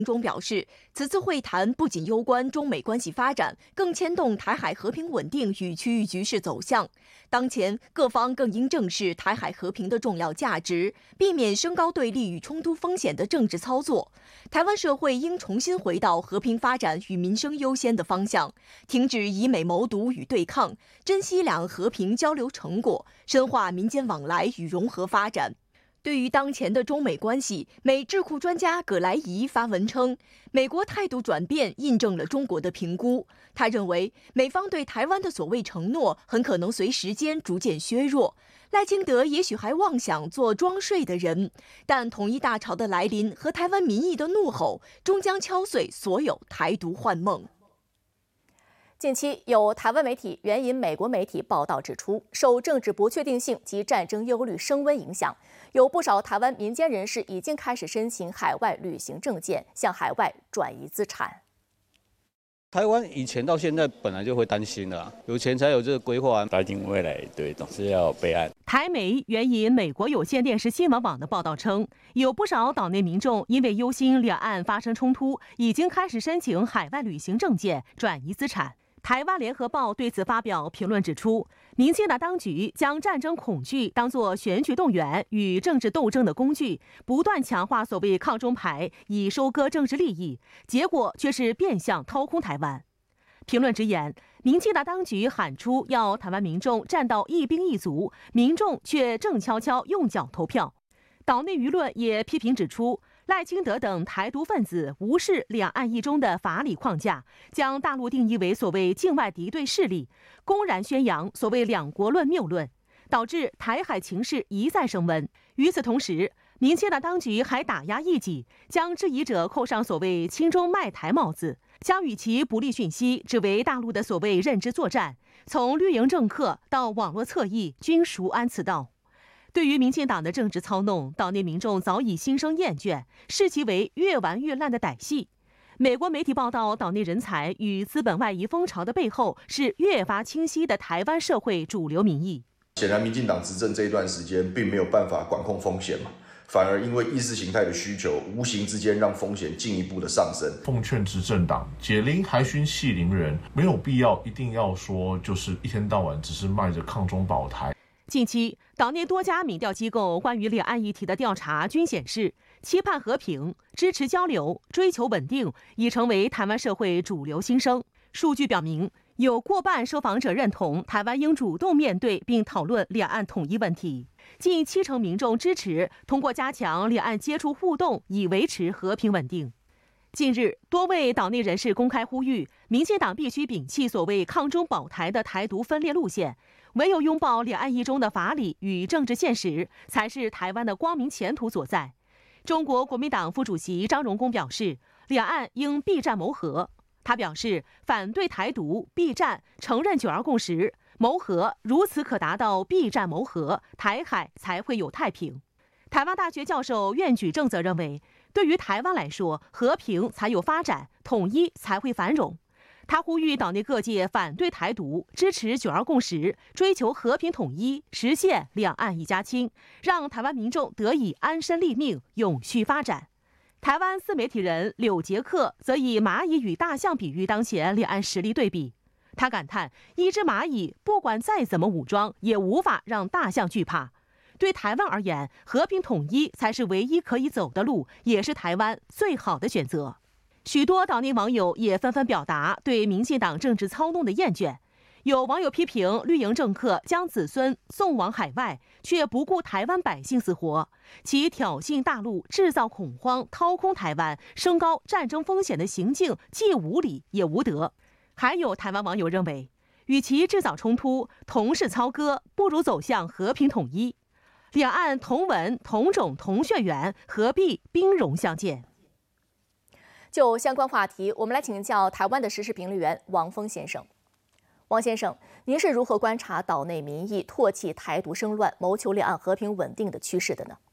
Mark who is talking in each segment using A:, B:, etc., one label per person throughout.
A: 中表示，此次会谈不仅攸关中美关系发展，更牵动台海和平稳定与区域局势走向。当前，各方更应正视台海和平的重要价值，避免升高对立与冲突风险的政治操作。台湾社会应重新回到和平发展与民生优先的方向，停止以美谋独与对抗，珍惜两岸和平交流成果，深化民间往来与融合发展。对于当前的中美关系，美智库专家葛莱仪发文称，美国态度转变印证了中国的评估。他认为，美方对台湾的所谓承诺很可能随时间逐渐削弱。赖清德也许还妄想做装睡的人，但统一大潮的来临和台湾民意的怒吼，终将敲碎所有台独幻梦。
B: 近期有台湾媒体援引美国媒体报道指出，受政治不确定性及战争忧虑升温影响，有不少台湾民间人士已经开始申请海外旅行证件，向海外转移资产。
C: 台湾以前到现在本来就会担心的，有钱才有这个规划，
D: 打定未来对总是要备案。
E: 台媒援引美国有线电视新闻网的报道称，有不少岛内民众因为忧心两岸发生冲突，已经开始申请海外旅行证件转移资产。台湾联合报对此发表评论指出，民进党当局将战争恐惧当作选举动员与政治斗争的工具，不断强化所谓抗中牌，以收割政治利益，结果却是变相掏空台湾。评论直言，民进党当局喊出要台湾民众站到一兵一卒，民众却正悄悄用脚投票。岛内舆论也批评指出，赖清德等台独分子无视两岸一中的法理框架，将大陆定义为所谓境外敌对势力，公然宣扬所谓两国论谬论，导致台海情势一再升温。与此同时，民进党当局还打压异己，将质疑者扣上所谓亲中卖台帽子，将与其不利讯息指为大陆的所谓认知作战，从绿营政客到网络侧翼均熟谙此道。对于民进党的政治操弄，岛内民众早已心生厌倦，视其为越玩越烂的歹戏。美国媒体报道，岛内人才与资本外移风潮的背后，是越发清晰的台湾社会主流民意。
F: 显然，民进党执政这一段时间，并没有办法管控风险嘛，反而因为意识形态的需求，无形之间让风险进一步的上升。
G: 奉劝执政党解铃还须系铃人，没有必要一定要说就是一天到晚只是卖着抗中保台。
E: 近期，岛内多家民调机构关于两岸议题的调查均显示，期盼和平、支持交流、追求稳定已成为台湾社会主流心声。数据表明，有过半受访者认同台湾应主动面对并讨论两岸统一问题，近70%民众支持通过加强两岸接触互动以维持和平稳定。近日，多位岛内人士公开呼吁，民进党必须摒弃所谓抗中保台的台独分裂路线，唯有拥抱两岸一中的法理与政治现实，才是台湾的光明前途所在。中国国民党副主席张荣恭表示，两岸应避战谋和。他表示，反对台独、避战，承认九二共识、谋和，如此可达到避战谋和，台海才会有太平。台湾大学教授苑举正则认为，对于台湾来说，和平才有发展，统一才会繁荣。他呼吁岛内各界反对台独，支持九二共识，追求和平统一，实现两岸一家亲，让台湾民众得以安身立命，永续发展。台湾自媒体人柳杰克则以蚂蚁与大象比喻当前两岸实力对比。他感叹，一只蚂蚁不管再怎么武装，也无法让大象惧怕。对台湾而言，和平统一才是唯一可以走的路，也是台湾最好的选择。许多岛内网友也纷纷表达对民进党政治操弄的厌倦。有网友批评绿营政客将子孙送往海外，却不顾台湾百姓死活，其挑衅大陆、制造恐慌、掏空台湾、升高战争风险的行径，既无理也无德。还有台湾网友认为，与其制造冲突、同是操戈，不如走向和平统一。两岸同文同种同血缘，何必兵戎相见？
B: 就相关话题，我们来请教台湾的时事评论员王峰先生。王先生，您是如何观察岛内民意唾弃台独生乱、谋求两岸和平稳定的趋势的呢？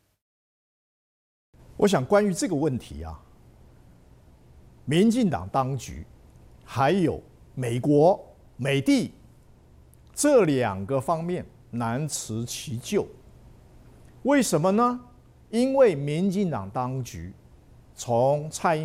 H: 我想关于这个问题啊，民进党当局还有美国、美帝这两个方面难辞其咎。为什么呢？因为民进党当局从蔡英